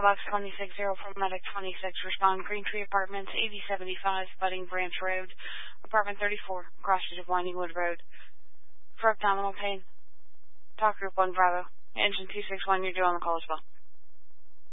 Box 260 from Medic 26. Respond Green Tree Apartments, 8075 Budding Branch Road, Apartment 34, crossing of Windingwood Road. For abdominal pain, talk group 1 Bravo. Engine 261, you're due on the call as well.